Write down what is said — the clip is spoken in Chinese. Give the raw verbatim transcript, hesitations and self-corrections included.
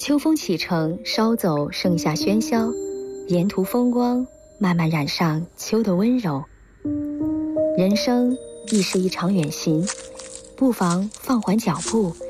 秋风启程，捎走盛夏喧嚣，沿途风光慢慢染上秋的温柔。人生亦是一场远行，不妨放缓脚步，